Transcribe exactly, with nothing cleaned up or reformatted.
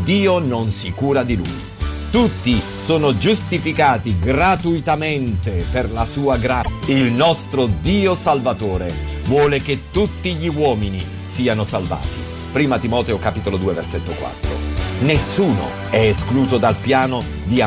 Dio non si cura di lui. Tutti sono giustificati gratuitamente per la sua grazia. Il nostro Dio Salvatore vuole che tutti gli uomini siano salvati. Prima Timoteo capitolo due versetto quattro. Nessuno è escluso dal piano di